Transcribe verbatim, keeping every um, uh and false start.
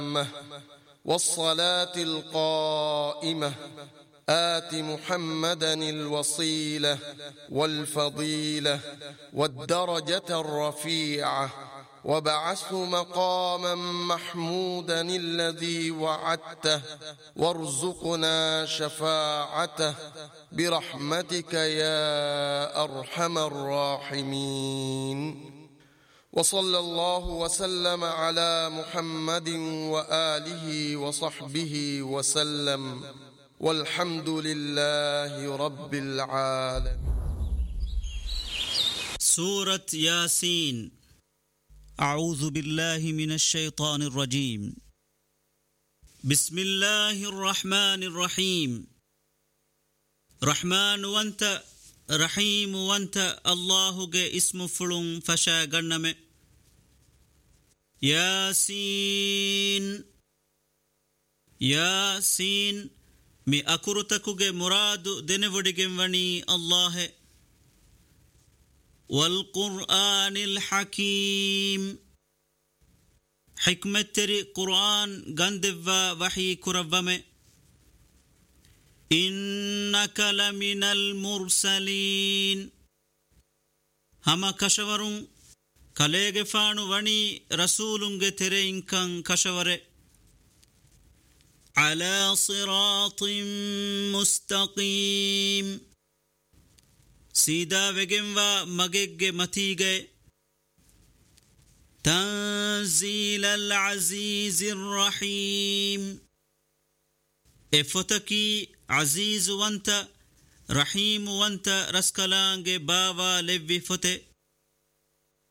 والصلاة القائمة آت محمدا الوصيلة والفضيلة والدرجة الرفيعة وابعثه مقاما محمودا الذي وعدته وارزقنا شفاعته برحمتك يا أرحم الراحمين. وصلى الله وسلم على محمد وآله وصحبه وسلم والحمد لله رب العالمين. سورة ياسين. أعوذ بالله من الشيطان الرجيم. بسم الله الرحمن الرحيم. رحمن وانت رحيم وانت الله جاء اسم فلون فشا غنم. ياسين ياسين مي أكرتكو جاء مراد دنفدگم وني الله. والقرآن الحكيم حكمة تري قرآن غندفا وحي كربم. إنك لمن المرسلين هما كشورون كاليغ فانو وني رسولونغ ترين كان كشور على صراط مستقيم سيدا وگنوا مگگ متيگه تنزيل العزيز الرحيم افتكي عزيز وانت رحيم وانت رسكلانگ باوا لوي فته